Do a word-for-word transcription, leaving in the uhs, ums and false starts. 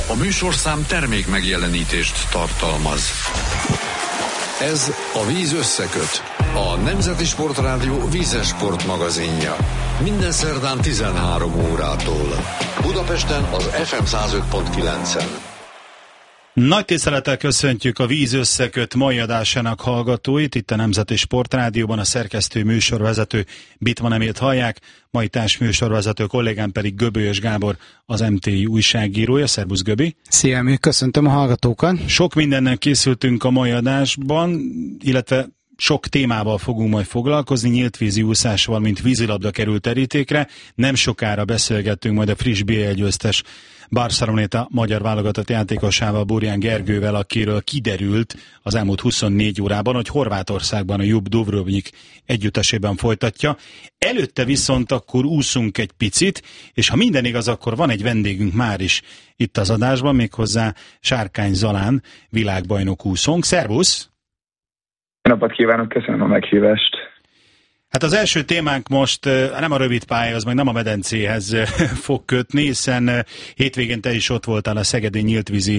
A műsorszám termék megjelenítést tartalmaz. Ez a Víz összeköt, a Nemzeti Sportrádió vízes sportmagazinja. Minden szerdán tizenhárom órától. Budapesten az ef em száz öt pont kilencen. Nagy tisztelettel köszöntjük a Víz összeköt mai adásának hallgatóit. Itt a Nemzeti Sportrádióban a szerkesztő műsorvezető Bittman Emilt hallják, mai társműsorvezető kollégám pedig Göbölyös Gábor, az em té i újságírója. Szervusz, Göbi! Szia, mi köszöntöm a hallgatókat! Sok mindennel készültünk a mai adásban, illetve sok témával fogunk majd foglalkozni, nyíltvízi úszással, mint vízilabda került terítékre. Nem sokára beszélgettünk majd a friss bé el győztes Barceloneta magyar válogatott játékosával, Burján Gergővel, akiről kiderült az elmúlt huszonnégy órában, hogy Horvátországban a Jub Dubrovnik együttesében folytatja. Előtte viszont akkor úszunk egy picit, és ha minden igaz, akkor van egy vendégünk már is itt az adásban, méghozzá Sárkány Zalán, világbajnok úszónk. Szervusz! Napot kívánok, köszönöm a meghívást. Hát az első témánk most nem a rövid pályához, meg nem a medencéhez fog kötni, hiszen hétvégén te is ott voltál a szegedi nyíltvízi